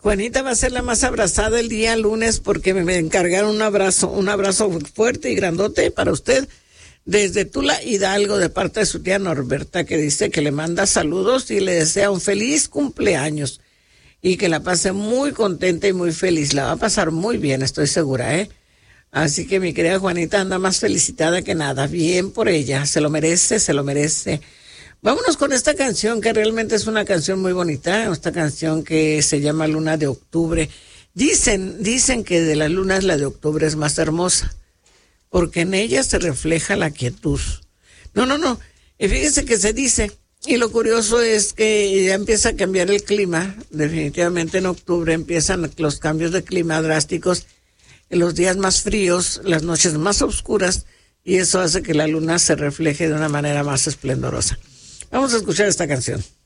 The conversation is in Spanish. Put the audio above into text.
Juanita va a ser la más abrazada el día lunes porque me encargaron un abrazo fuerte y grandote para usted desde Tula Hidalgo de parte de su tía Norberta, que dice que le manda saludos y le desea un feliz cumpleaños y que la pase muy contenta y muy feliz. La va a pasar muy bien, estoy segura, ¿eh? Así que mi querida Juanita anda más felicitada que nada. Bien por ella, se lo merece, se lo merece. Vámonos con esta canción que realmente es una canción muy bonita, esta canción que se llama Luna de Octubre. Dicen que de las lunas la de octubre es más hermosa, porque en ella se refleja la quietud. No, y fíjese que se dice, y lo curioso es que ya empieza a cambiar el clima, definitivamente en octubre empiezan los cambios de clima drásticos, los días más fríos, las noches más oscuras, y eso hace que la luna se refleje de una manera más esplendorosa. Vamos a escuchar esta canción.